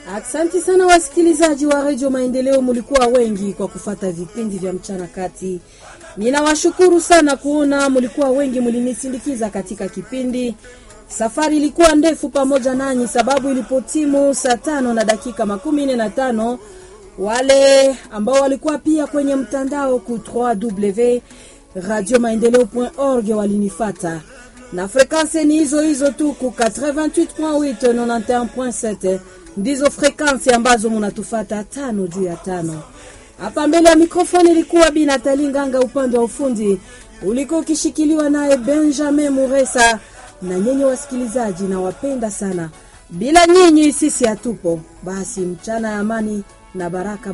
Asante sana wasikilizaji wa Radio Maendeleo, mulikuwa wengi kwa kufata vipindi vya mchana kati. Ninawashukuru sana kuona mulikuwa wengi mulinisindikiza katika kipindi. Safari ilikuwa ndefu pamoja nanyi sababu ilipotimu saa 5:45 wale ambao walikuwa pia kwenye mtandao ku www.radiomaendeleo.org walinifata. Na frekansi ni hizo tu ku 88.8 91.7. Ndizo frekansi ambazo munatufata 5 juu ya 5. Hapa mbele ya mikrofoni ilikuwa Bi Nathalie Nganga, upande wa ufundi ulikuwa ukishikiliwa naye Benjamin Muresa. Na nyinyi wasikilizaji na wapenda sana. Bila nyinyi sisi hatupo. Basi mchana ya amani na baraka.